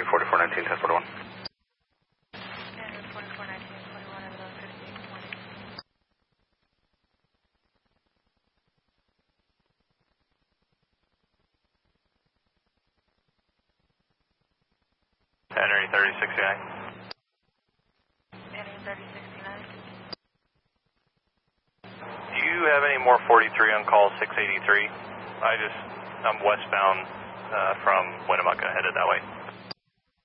4419, 1041. And 4419, 21 of those 15, morning. Henry 3069. Henry 3069. Do you have any more 43 on call 683? I'm westbound from Winnemucca, headed that way.